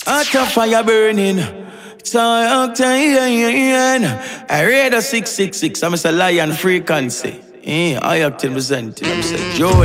Heart of fire burning. It's a octane. I read a 666. I'm a lion frequency. I octane presenting. I'm saying Joe.